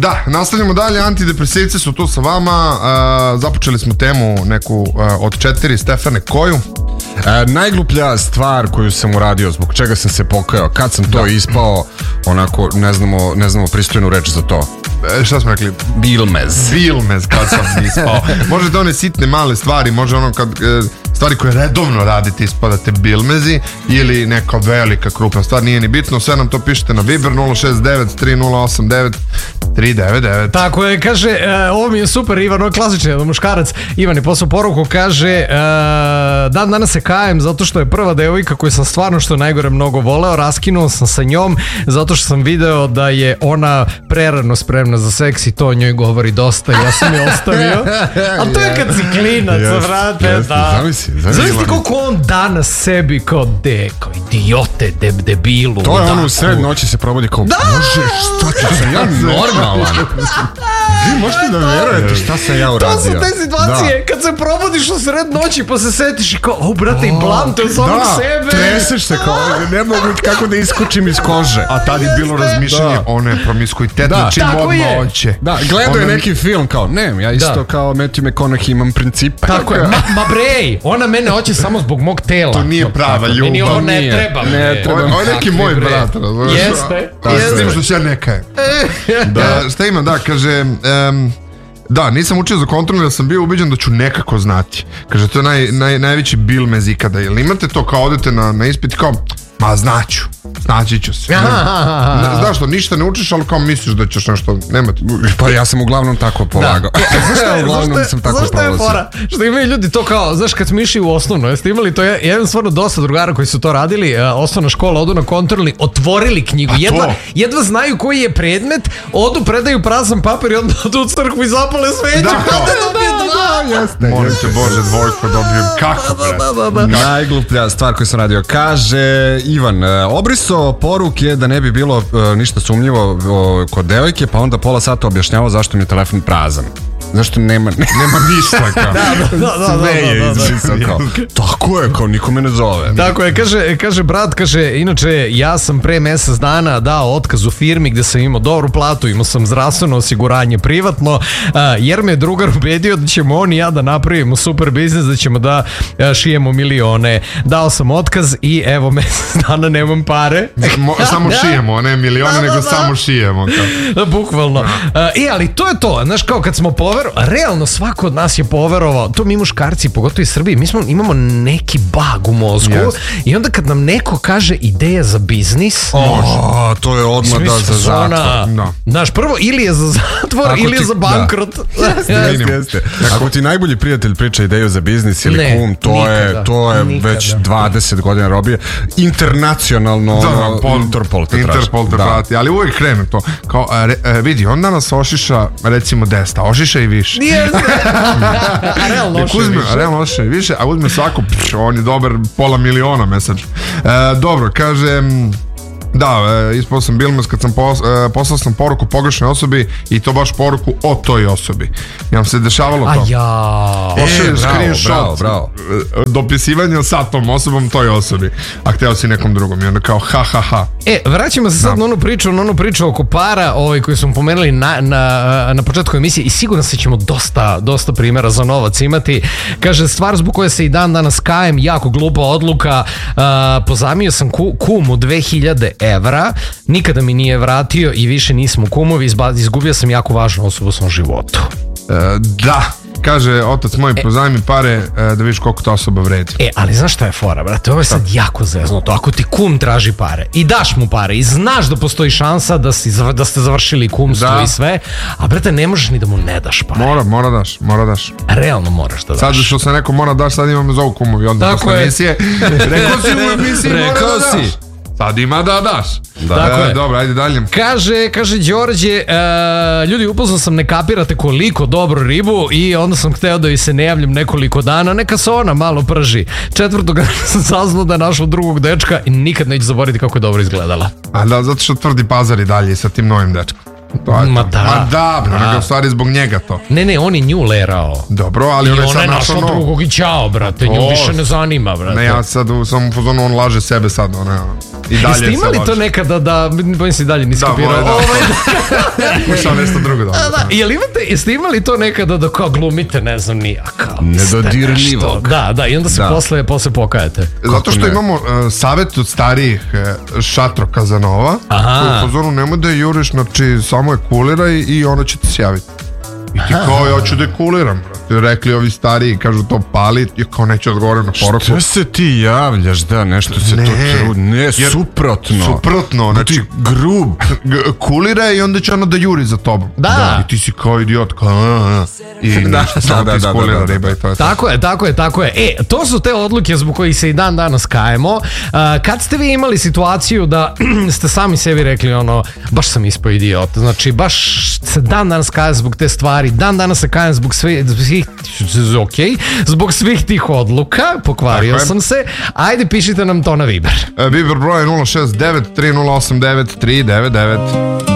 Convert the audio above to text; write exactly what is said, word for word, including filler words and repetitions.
Da, nastavljamo dalje, antidepresivci su tu sa vama, uh, započeli smo temu neku uh, od četiri, Stefane, koju? E, najgluplja stvar koju sam uradio, zbog čega sam se pokajao, kad sam to da. ispao, onako, ne znamo, ne znamo pristojnu reč za to. E, šta smo rekli? Bilmez. Bilmez, kad sam ispao. Može da one sitne male stvari, može ono kad... E, stvari koje redovno radite ispadate bilmezi ili neka velika krupna stvar, nije ni bitno, sve nam to pišete na Viber nula šest devet tri nula osam devet tri devet devet. Tako je, kaže, uh, ovo mi je super, Ivan, ovo je klasičan jedan muškarac. Ivan je poslao poruku, kaže, uh, dan danas se kajem zato što je prva devojka koju sam stvarno što najgore mnogo voleo, raskinuo sam sa njom zato što sam video da je ona prerano spremna za seks i to njoj govori dosta, ja sam je ostavio. A to je kad si klinac, yes, vrate, yes, da. Zamisli, Zamisli koliko on danas sebi kao de, kao idiote, de, debilu. To je ono u sred noći se probudi kao, da! Bože, šta ću sam ja normalan. Vi možete da verujete šta sam ja uradio. To su te situacije, da. Kad se probudiš u sred noći pa se setiš i kao, o brate, i blamte od samog da, sebe. Treseš se kao, ne mogu kako da iskočim iz kože. A tad je bilo razmišljanje, ono je promiskuitetno da. čim odmah hoće. Da, gledao je neki film kao, ne, ja isto da. kao Matthew McConaughey imam principe. Tako je, ma, ma brej, ona mene hoće samo zbog mog tela. To nije prava ljubav. Meni ovo ne treba. Ne treba. Ovo je neki moj brat. Jeste. S tim što se ja ne kajem. Da, šta ima, da, kaže... Um, da, nisam učio za kontrolu, jer sam bio ubeđen da ću nekako znati. Kaže, to je naj, naj, najveći bilmez ikada. Jel imate to kao odete na, na ispit kao, ma znaću, znaći ću se. Ne, znaš što, ništa ne učiš, ali kao misliš da ćeš nešto, nemate. Pa ja sam uglavnom tako polagao. Da. Uglavnom sam tako prolazio. Zašto je fora? Što imaju ljudi to kao, znaš, kad smo išli u osnovno, jeste imali to, ja imam stvarno dosta drugara koji su to radili, osnovna škola, odu na kontrolni, otvorili knjigu, jedva, jedva znaju koji je predmet, odu, predaju prazan papir i onda odu u crkvu i zapale sveću. Da, kao da dobije dva. Jeste. Molim te Bože, dvojko dobijem. Kako, bre? Najgluplja stvar koju sam radio, kaže Ivan, obrisao poruke da ne bi bilo uh, ništa sumnjivo uh, kod devojke, pa onda pola sata objašnjavao zašto mi je telefon prazan. Zašto nema, nema ništa kao. Da, da, da, sve je izbrisao kao. Tako je, kao niko me ne zove. Tako je, kaže, kaže brat, kaže, inače ja sam pre mesec dana dao otkaz u firmi gde sam imao dobru platu, imao sam zdravstveno osiguranje privatno, jer me je drugar ubedio da ćemo on i ja da napravimo super biznis, da ćemo da šijemo milione. Dao sam otkaz i evo mesec dana nemam pare. Mo, samo šijemo, ne milione, da, nego da, da. samo šijemo. Kao. Bukvalno. I ali to je to, znaš, kao kad smo poverovali, realno svako od nas je poverovao, to mi muškarci, pogotovo iz Srbije, mi smo, imamo neki bug u mozgu, yes. I onda kad nam neko kaže ideja za biznis, oh, to je odmah da za zatvor. No. Znaš, prvo ili je za zatvor ako ili ti, je za bankrot. Da. Jeste, jeste. Ako ti najbolji prijatelj priča ideju za biznis ili ne, kum, to nikada, je, to je već dvadeset godina robije. Internacionalno, da, da, pol, Interpol te Interpol te prati, ali uvijek krene to. Kao, re, vidi, on danas ošiša, recimo desta, ošiša i više. Nije, realno ošiša i više. Realno ošiša i više, a uzme svako, pš, on je dobar pola miliona mesec. E, dobro, kaže... Da, e, ispao sam bilmez kad sam pos, e, poslao sam poruku pogrešnoj osobi i to baš poruku o toj osobi. I nam se dešavalo to. A ja. Pošalješ screenshot, bravo, dopisivanje sa tom osobom toj osobi, a hteo si nekom drugom i onda kao ha ha ha. E, vraćamo se sad da. na onu priču, na onu priču oko para, ovaj, koju smo pomenuli na, na, na početku emisije i sigurno se ćemo dosta, dosta primjera za novac imati. Kaže, stvar zbog koje se i dan danas kajem, jako glupa odluka, uh, pozamio sam ku, kumu dve hiljade evra, nikada mi nije vratio i više nismo kumovi, izgubio sam jako važnu osobu u svom životu. E, da, kaže otac moj, e, pozajmi pare e, da vidiš koliko ta osoba vredi. E, ali znaš šta je fora, brate, ovo je sad jako zeznuto. Ako ti kum traži pare i daš mu pare i znaš da postoji šansa da, si, da ste završili kumstvo da. i sve, a brate, ne možeš ni da mu ne daš pare. Mora, mora daš, mora daš. Realno moraš da daš. Sad što se neko mora daš, sad imamo zovu kumovi, onda posle emisije. Rekao si u emisiji, mora da daš. Sad ima da daš. Da. Dakle, e, dobro, ajde dalje. Kaže, kaže Đorđe, uh, ljudi, upoznao sam, ne kapirate koliko dobro ribu i onda sam hteo da joj se ne javljam nekoliko dana, neka se ona malo prži. Četvrtog sam saznao da je našla drugog dečka i nikad neću zaboraviti kako je dobro izgledala. A da, zato što tvrdi Pazar i dalje sa tim novim dečkom. To je Ma da. Ma da, bro, nego u stvari zbog njega to. Ne, ne, on je nju lerao. Dobro, ali on je sad našao našla drugog i čao, brate, nju više ne zanima, brate. Ne, ja sad sam u fazonu, on laže sebe sad, ona. I dalje Jeste imali se to loži. nekada da, bojim se i dalje nisi Da, kapirao. moje, da. Ovaj, Kušao nešto drugo da. da, da, jel imate, jeste imali to nekada da kao glumite, ne znam, ni, a kao niste Nedodirljivog. nešto. Da, da, i onda se Da. posle, posle pokajete. Zato što ne? imamo uh, savjet od starijih uh, Šatro Kazanova, Aha. koji u fazonu nemoj da je juriš, znači samo je kuliraj i ona će ti se javiti. I ti kao, ja ću da je kuliram, brate. Rekli ovi stariji, kažu to pali, ja kao neću odgovorim na poruku. Šta se ti javljaš, da, nešto se Ne, to trudi. Ne, jer- suprotno. Suprotno, Znači, znači grub. g- kulira i onda će ona da juri za tobom. Da. I ti si kao idiot, kao, a, a. I Da, ništa, da, samo da, ti da, iskulira da, da, riba i to je to. Tako je, tako je, tako je. E, to su te odluke zbog kojih se i dan danas kajemo. Uh, kad ste vi imali situaciju da ste sami sebi rekli ono, baš sam ispao idiot, znači baš se dan danas kaje zbog te stvari, dan danas se kajem zbog svih, svih ok, zbog svih tih odluka, pokvario Tako je. sam se, ajde pišite nam to na Viber. E, Viber broj je nula šest devet tri nula osam devet tri devet devet.